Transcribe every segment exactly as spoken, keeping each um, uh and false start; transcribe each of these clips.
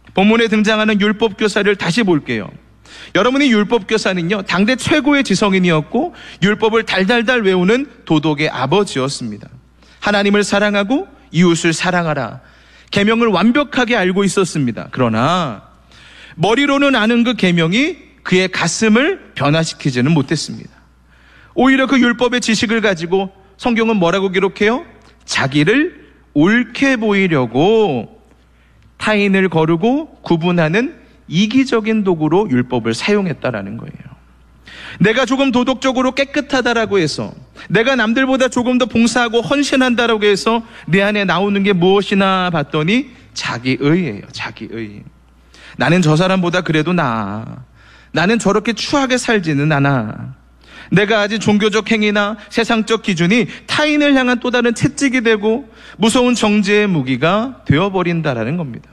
본문에 등장하는 율법교사를 다시 볼게요. 여러분이 율법교사는요, 당대 최고의 지성인이었고 율법을 달달달 외우는 도덕의 아버지였습니다. 하나님을 사랑하고 이웃을 사랑하라, 계명을 완벽하게 알고 있었습니다. 그러나 머리로는 아는 그 계명이 그의 가슴을 변화시키지는 못했습니다. 오히려 그 율법의 지식을 가지고 성경은 뭐라고 기록해요? 자기를 옳게 보이려고 타인을 거르고 구분하는 이기적인 도구로 율법을 사용했다라는 거예요. 내가 조금 도덕적으로 깨끗하다라고 해서, 내가 남들보다 조금 더 봉사하고 헌신한다라고 해서 내 안에 나오는 게 무엇이나 봤더니 자기의예요. 자기의. 나는 저 사람보다 그래도 나아. 나는 저렇게 추하게 살지는 않아. 내가 가진 종교적 행위나 세상적 기준이 타인을 향한 또 다른 채찍이 되고 무서운 정죄의 무기가 되어버린다라는 겁니다.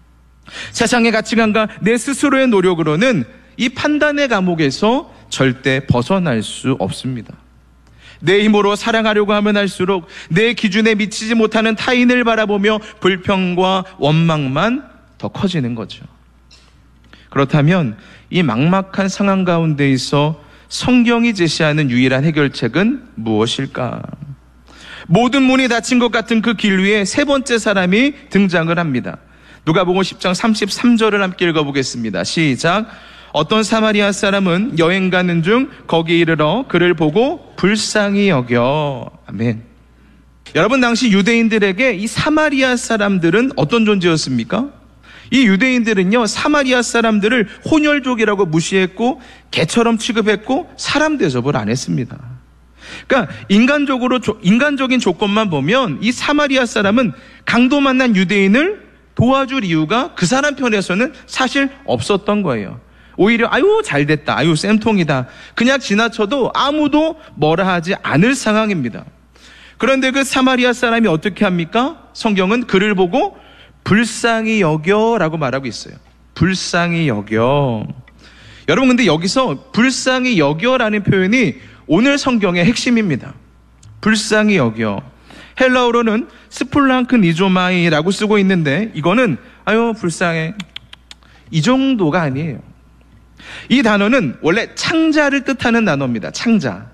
세상의 가치관과 내 스스로의 노력으로는 이 판단의 감옥에서 절대 벗어날 수 없습니다. 내 힘으로 사랑하려고 하면 할수록 내 기준에 미치지 못하는 타인을 바라보며 불평과 원망만 더 커지는 거죠. 그렇다면 이 막막한 상황 가운데 있어 성경이 제시하는 유일한 해결책은 무엇일까? 모든 문이 닫힌 것 같은 그 길 위에 세 번째 사람이 등장을 합니다. 누가복음 십 장 삼십삼 절을 함께 읽어보겠습니다. 시작. 어떤 사마리아 사람은 여행 가는 중 거기 이르러 그를 보고 불쌍히 여겨. 아멘. 여러분, 당시 유대인들에게 이 사마리아 사람들은 어떤 존재였습니까? 이 유대인들은요, 사마리아 사람들을 혼혈족이라고 무시했고 개처럼 취급했고 사람 대접을 안 했습니다. 그러니까 인간적으로 인간적인 조건만 보면 이 사마리아 사람은 강도 만난 유대인을 도와줄 이유가 그 사람 편에서는 사실 없었던 거예요. 오히려 아유 잘됐다, 아유 쌤통이다, 그냥 지나쳐도 아무도 뭐라 하지 않을 상황입니다. 그런데 그 사마리아 사람이 어떻게 합니까? 성경은 그를 보고 불쌍히 여겨라고 말하고 있어요. 불쌍히 여겨. 여러분, 근데 여기서 불쌍히 여겨라는 표현이 오늘 성경의 핵심입니다. 불쌍히 여겨. 헬라어로는 스플랑크 니조마이라고 쓰고 있는데 이거는 아유 불쌍해, 이 정도가 아니에요. 이 단어는 원래 창자를 뜻하는 단어입니다. 창자.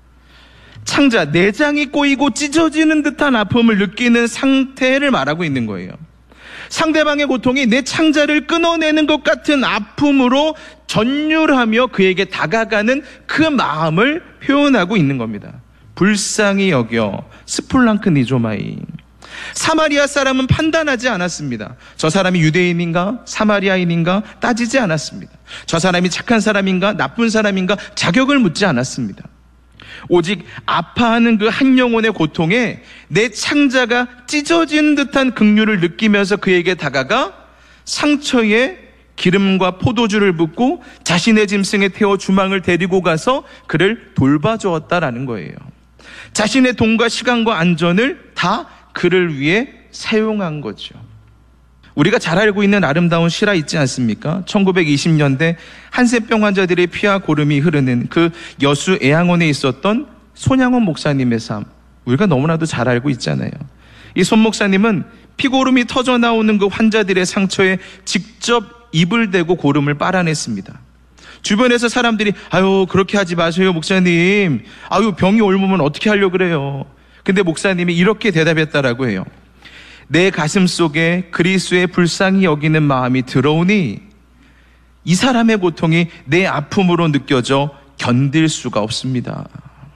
창자, 내장이 꼬이고 찢어지는 듯한 아픔을 느끼는 상태를 말하고 있는 거예요. 상대방의 고통이 내 창자를 끊어내는 것 같은 아픔으로 전율하며 그에게 다가가는 그 마음을 표현하고 있는 겁니다. 불쌍히 여겨. 스플랑크 니조마이. 사마리아 사람은 판단하지 않았습니다. 저 사람이 유대인인가 사마리아인인가 따지지 않았습니다. 저 사람이 착한 사람인가 나쁜 사람인가 자격을 묻지 않았습니다. 오직 아파하는 그 한 영혼의 고통에 내 창자가 찢어진 듯한 긍휼을 느끼면서 그에게 다가가 상처에 기름과 포도주를 붓고 자신의 짐승에 태워 주망을 데리고 가서 그를 돌봐주었다라는 거예요. 자신의 돈과 시간과 안전을 다 그를 위해 사용한 거죠. 우리가 잘 알고 있는 아름다운 실화 있지 않습니까? 천구백이십 년대 한센병 환자들의 피와 고름이 흐르는 그 여수 애양원에 있었던 손양원 목사님의 삶, 우리가 너무나도 잘 알고 있잖아요. 이 손 목사님은 피고름이 터져 나오는 그 환자들의 상처에 직접 입을 대고 고름을 빨아냈습니다. 주변에서 사람들이 아유 그렇게 하지 마세요 목사님, 아유 병이 옮으면 어떻게 하려고 그래요. 근데 목사님이 이렇게 대답했다라고 해요. 내 가슴 속에 그리스도의 불쌍히 여기는 마음이 들어오니 이 사람의 고통이 내 아픔으로 느껴져 견딜 수가 없습니다.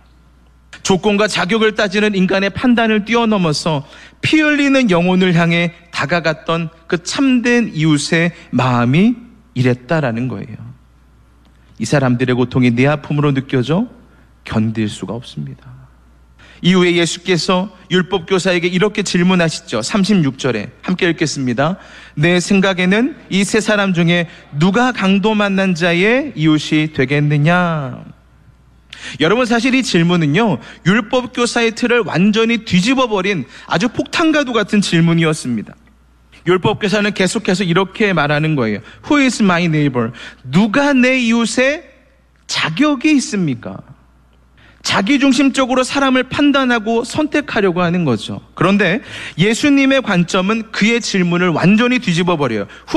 조건과 자격을 따지는 인간의 판단을 뛰어넘어서 피 흘리는 영혼을 향해 다가갔던 그 참된 이웃의 마음이 이랬다라는 거예요. 이 사람들의 고통이 내 아픔으로 느껴져 견딜 수가 없습니다. 이후에 예수께서 율법교사에게 이렇게 질문하시죠. 삼십육 절에 함께 읽겠습니다. 내 생각에는 이 세 사람 중에 누가 강도 만난 자의 이웃이 되겠느냐? 여러분, 사실 이 질문은요, 율법교사의 틀을 완전히 뒤집어버린 아주 폭탄과도 같은 질문이었습니다. 율법교사는 계속해서 이렇게 말하는 거예요. Who is my neighbor? 누가 내 이웃의 자격이 있습니까? 자기중심적으로 사람을 판단하고 선택하려고 하는 거죠. 그런데 예수님의 관점은 그의 질문을 완전히 뒤집어버려요.